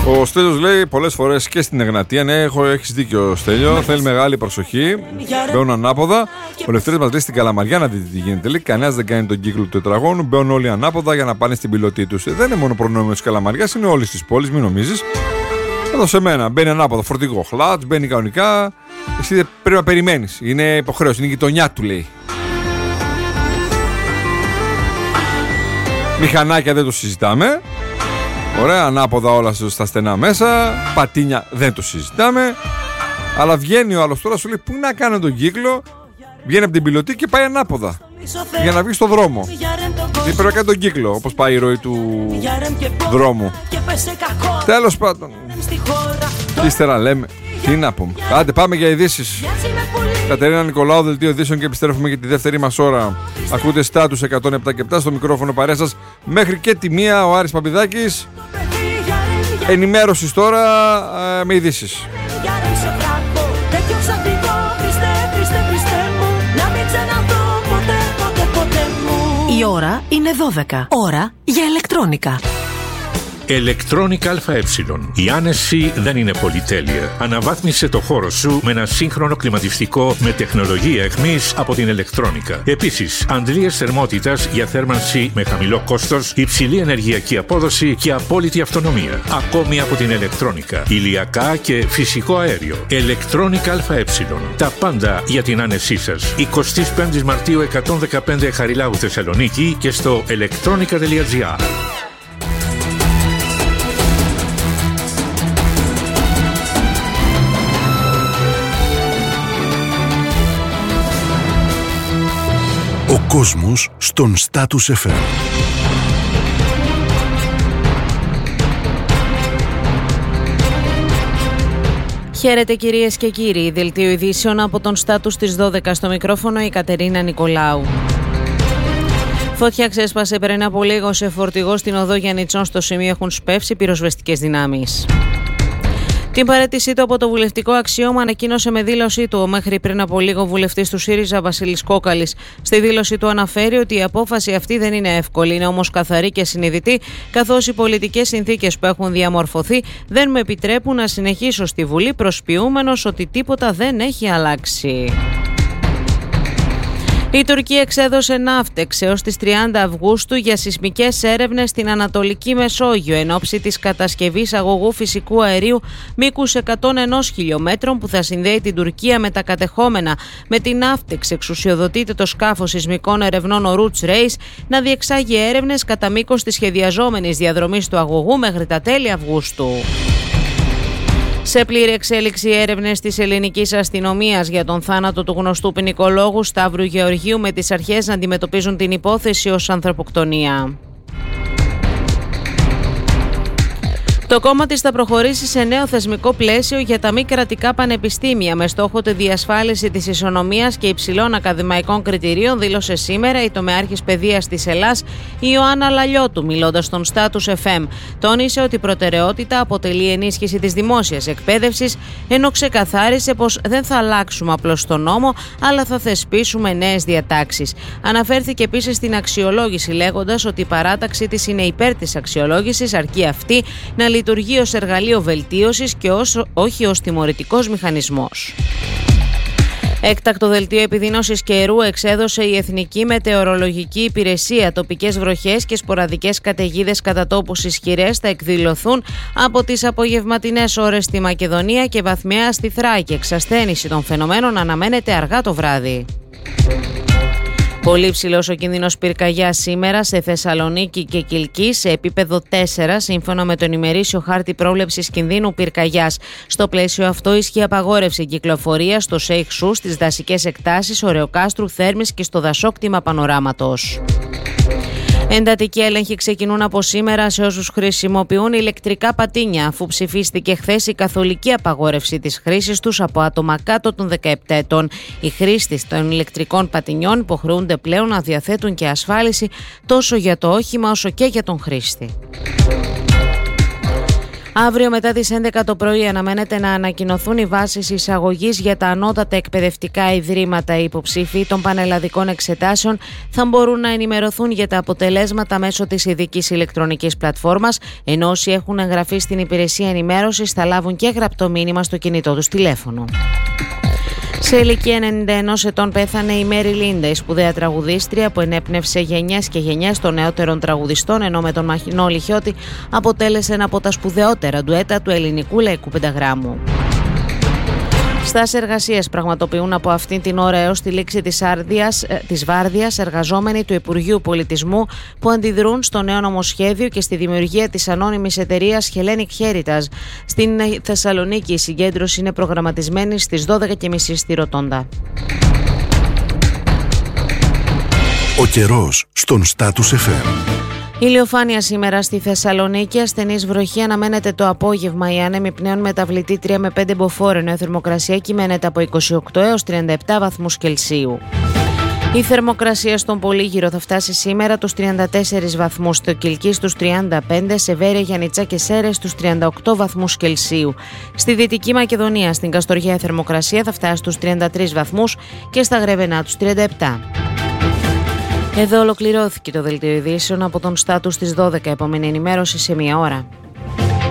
Ο Στέλιος λέει πολλές φορές και στην Εγνατία. Ναι, έχεις δίκιο, Στέλιο. Θέλει μεγάλη προσοχή. Μπαίνουν ανάποδα. Ο Λευτέρης μας λέει στην Καλαμαριά να δείτε τι γίνεται. Λέει κανένας δεν κάνει τον κύκλο του τετραγώνου. Μπαίνουν όλοι ανάποδα για να πάνε στην πιλωτή τους. Δεν είναι μόνο προνόμιο της Καλαμαριάς, είναι όλης της πόλης, μην νομίζεις. Εδώ σε μένα μπαίνει ανάποδα φορτηγό. Χλάτς, μπαίνει κανονικά. Εσύ πρέπει να περιμένεις. Είναι υποχρέωση, είναι η γειτονιά του, λέει. Μηχανάκια δεν το συζητάμε. Ωραία, ανάποδα όλα στα στενά μέσα. Πατίνια δεν το συζητάμε. Αλλά βγαίνει ο άλλος τώρα, σου λέει πού να κάνω τον κύκλο. Βγαίνει από την πιλωτή και πάει ανάποδα για να βγει στο δρόμο. Δεν πρέπει να κάνει τον κύκλο, όπως πάει η ροή του δρόμου. Τέλος πάντων. Ύστερα λέμε, τι να πούμε. Άντε πάμε για ειδήσεις. Κατερίνα Νικολάου, δελτίο ειδήσεων, και επιστρέφουμε για τη δεύτερη μας ώρα. Ακούτε Στάτους 107 και 7 στο μικρόφωνο παρέα σας μέχρι και τη 1. Ο Άρης Παπηδάκης. Ενημέρωσης τώρα με ειδήσεις. Η ώρα είναι 12. Ώρα για ηλεκτρόνικα. Electronic ΑΕ. Η άνεση δεν είναι πολυτέλεια. Αναβάθμισε το χώρο σου με ένα σύγχρονο κλιματιστικό με τεχνολογία εχμής από την Electronica. Επίσης, αντλίες θερμότητας για θέρμανση με χαμηλό κόστος, υψηλή ενεργειακή απόδοση και απόλυτη αυτονομία. Ακόμη από την Electronica. Ηλιακά και φυσικό αέριο. Electronic ΑΕ. Τα πάντα για την άνεσή σας. 25 Μαρτίου 115 Χαριλάου Θεσσαλονίκη και στο electronica.gr. Ο κόσμος στον Status FM. Χαίρετε κυρίες και κύριοι. Δελτίο ειδήσεων από τον Status της 12 στο μικρόφωνο η Κατερίνα Νικολάου. Φωτιά ξέσπασε πριν από λίγο σε φορτηγό στην οδό Γιαννιτσών. Στο σημείο έχουν σπεύσει πυροσβεστικές δυνάμεις. Την παραίτησή του από το βουλευτικό αξίωμα ανακοίνωσε με δήλωσή του μέχρι πριν από λίγο βουλευτής του ΣΥΡΙΖΑ Βασίλης Κόκαλης. Στη δήλωση του αναφέρει ότι η απόφαση αυτή δεν είναι εύκολη, είναι όμως καθαρή και συνειδητή, καθώς οι πολιτικές συνθήκες που έχουν διαμορφωθεί δεν με επιτρέπουν να συνεχίσω στη Βουλή, προσποιούμενος ότι τίποτα δεν έχει αλλάξει. Η Τουρκία εξέδωσε ναύτεξ έως τις 30 Αυγούστου για σεισμικές έρευνες στην Ανατολική Μεσόγειο εν ώψη της κατασκευής αγωγού φυσικού αερίου μήκους 101 χιλιόμετρων που θα συνδέει την Τουρκία με τα κατεχόμενα. Με την ναύτεξ εξουσιοδοτείται το σκάφος σεισμικών ερευνών ο Roots Race να διεξάγει έρευνες κατά μήκος της σχεδιαζόμενης διαδρομής του αγωγού μέχρι τα τέλη Αυγούστου. Σε πλήρη εξέλιξη έρευνες της ελληνικής αστυνομίας για τον θάνατο του γνωστού ποινικολόγου Σταύρου Γεωργίου, με τις αρχές να αντιμετωπίζουν την υπόθεση ως ανθρωποκτονία. Το κόμμα της θα προχωρήσει σε νέο θεσμικό πλαίσιο για τα μη κρατικά πανεπιστήμια με στόχο τη διασφάλιση της ισονομίας και υψηλών ακαδημαϊκών κριτηρίων, δήλωσε σήμερα η τομεάρχης παιδείας της Ελλάς η Ιωάννα Λαλιώτου, μιλώντας στον Status FM. Τόνισε ότι η προτεραιότητα αποτελεί η ενίσχυση της δημόσιας εκπαίδευσης, ενώ ξεκαθάρισε πως δεν θα αλλάξουμε απλώς τον νόμο, αλλά θα θεσπίσουμε νέες διατάξεις. Αναφέρθηκε επίσης στην αξιολόγηση, λέγοντας ότι η παράταξη της είναι υπέρ της αξιολόγησης, αρκεί αυτή να λειτουργεί ως εργαλείο βελτίωσης και όχι ως τιμωρητικός μηχανισμός. Έκτακτο δελτίο επιδείνωσης καιρού εξέδωσε η Εθνική Μετεωρολογική Υπηρεσία. Τοπικές βροχές και σποραδικές καταιγίδες κατά τόπους ισχυρές θα εκδηλωθούν από τις απογευματινές ώρες στη Μακεδονία και βαθμιαία στη Θράκη. Εξασθένηση των φαινομένων αναμένεται αργά το βράδυ. Πολύ ψηλός ο κίνδυνος πυρκαγιάς σήμερα σε Θεσσαλονίκη και Κιλκή σε επίπεδο 4, σύμφωνα με τον ημερήσιο χάρτη πρόβλεψης κινδύνου πυρκαγιάς. Στο πλαίσιο αυτό ισχύει απαγόρευση κυκλοφορίας στο Σέιχ Σου, στις δασικές εκτάσεις Ωρεοκάστρου, Θέρμης και στο δασόκτημα Πανοράματος. Εντατικοί έλεγχοι ξεκινούν από σήμερα σε όσους χρησιμοποιούν ηλεκτρικά πατίνια, αφού ψηφίστηκε χθες η καθολική απαγόρευση της χρήσης τους από άτομα κάτω των 17 ετών. Οι χρήστες των ηλεκτρικών πατινιών υποχρεούνται πλέον να διαθέτουν και ασφάλιση τόσο για το όχημα όσο και για τον χρήστη. Αύριο μετά τις 11 το πρωί αναμένεται να ανακοινωθούν οι βάσεις εισαγωγής για τα ανώτατα εκπαιδευτικά ιδρύματα. Οι υποψήφοι των πανελλαδικών εξετάσεων θα μπορούν να ενημερωθούν για τα αποτελέσματα μέσω της ειδικής ηλεκτρονικής πλατφόρμας, ενώ όσοι έχουν εγγραφεί στην υπηρεσία ενημέρωσης θα λάβουν και γραπτό μήνυμα στο κινητό τους τηλέφωνο. Σε ηλικία 91 ετών πέθανε η Μέρι Λίντα, η σπουδαία τραγουδίστρια που ενέπνευσε γενιές και γενιές των νεότερων τραγουδιστών, ενώ με τον Μανώλη Χιώτη αποτέλεσε ένα από τα σπουδαιότερα ντουέτα του ελληνικού λαϊκού πενταγράμμου. Στάσεις εργασίας πραγματοποιούν από αυτήν την ώρα έως τη λήξη της βάρδιας εργαζόμενοι του Υπουργείου Πολιτισμού που αντιδρούν στο νέο νομοσχέδιο και στη δημιουργία της ανώνυμης εταιρείας Hellenic Heritage. Στην Θεσσαλονίκη η συγκέντρωση είναι προγραμματισμένη στις 12:30 στη Ροτόντα. Ο καιρός στον Status FM. Ηλιοφάνεια σήμερα στη Θεσσαλονίκη, ασθενής βροχή αναμένεται το απόγευμα. Οι άνεμοι πνέουν μεταβλητή 3 με 5 μποφόρ, ενώ η θερμοκρασία κυμαίνεται από 28 έως 37 βαθμούς Κελσίου. Η θερμοκρασία στον Πολύγυρο θα φτάσει σήμερα τους 34 βαθμούς, στο Κιλκί στους 35, σε Βέρεια, Γιαννιτσά και Σέρρες στους 38 βαθμούς Κελσίου. Στη Δυτική Μακεδονία, στην Καστοριά, η θερμοκρασία θα φτάσει στους 33 βαθμούς και στα Γρεβενά τους 37. Εδώ ολοκληρώθηκε το δελτίο ειδήσεων από τον Status στις 12. Επόμενη ενημέρωση σε 1 ώρα.